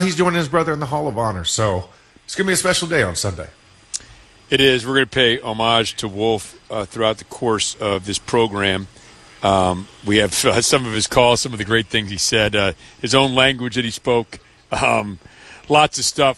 he's joining his brother in the Hall of Honor. So it's going to be a special day on Sunday. It is. We're going to pay homage to Wolf throughout the course of this program. We have some of his calls, some of the great things he said, his own language that he spoke, lots of stuff.